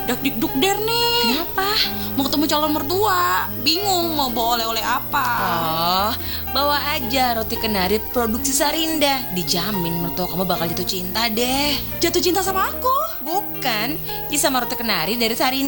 dak dikduk der nih. Kenapa? Mau ketemu calon mertua, bingung mau bawa oleh-oleh apa. Oh, bawa aja roti kenari produksi Sarinda. Dijamin mertua kamu bakal jatuh cinta deh. Jatuh cinta sama aku. Bukan, ya sama roti kenari dari Sarinda.